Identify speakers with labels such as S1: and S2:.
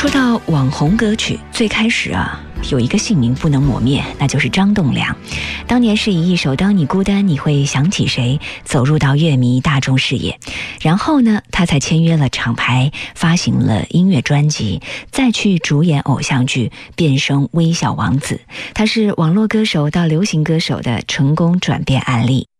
S1: 说到网红歌曲，最开始有一个姓名不能磨灭，那就是张栋梁。当年是以一首《当你孤单你会想起谁》走入到乐迷大众视野，然后呢，他才签约了厂牌，发行了音乐专辑，再去主演偶像剧，变声微笑王子。他是网络歌手到流行歌手的成功转变案例。